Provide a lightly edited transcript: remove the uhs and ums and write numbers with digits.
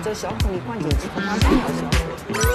这小火一灌进去，它慢慢要小火。